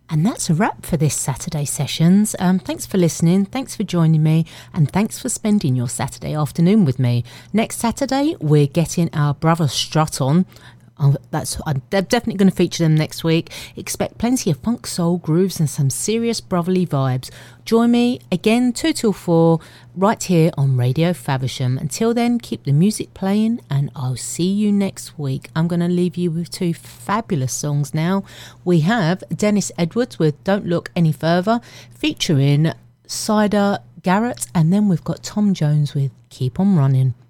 And that's a wrap for this Saturday Sessions. Thanks for listening, thanks for joining me, and thanks for spending your Saturday afternoon with me. Next Saturday, we're getting our brother Strut on. I'm definitely going to feature them next week. Expect plenty of funk, soul, grooves and some serious brotherly vibes. Join me again 2 till 4 right here on Radio Faversham. Until then, keep the music playing and I'll see you next week. I'm going to leave you with 2 fabulous songs now. We have Dennis Edwards with Don't Look Any Further featuring Cider Garrett, and then we've got Tom Jones with Keep On Running.